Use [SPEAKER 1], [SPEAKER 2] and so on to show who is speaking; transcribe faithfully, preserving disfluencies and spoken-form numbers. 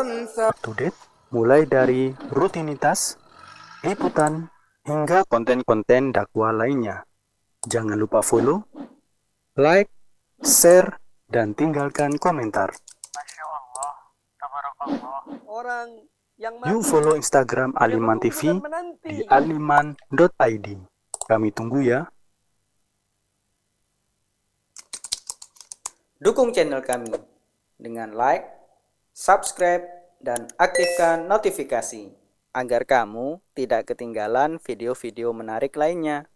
[SPEAKER 1] Up to date, mulai dari rutinitas, liputan, hingga konten-konten dakwah lainnya. Jangan lupa follow, like, share, dan tinggalkan komentar.
[SPEAKER 2] Masya Allah, tabarakallah. Orang yang mati.
[SPEAKER 1] Yuk follow Instagram Aliman T V di aliman dot i d. Kami tunggu ya.
[SPEAKER 3] Dukung channel kami dengan like, subscribe, dan aktifkan notifikasi agar kamu tidak ketinggalan video-video menarik lainnya.